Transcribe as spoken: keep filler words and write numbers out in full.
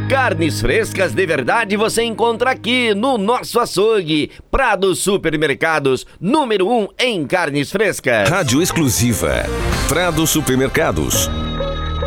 Carnes frescas de verdade você encontra aqui no nosso açougue. Prado Supermercados, número um em carnes frescas. Rádio exclusiva Prado Supermercados.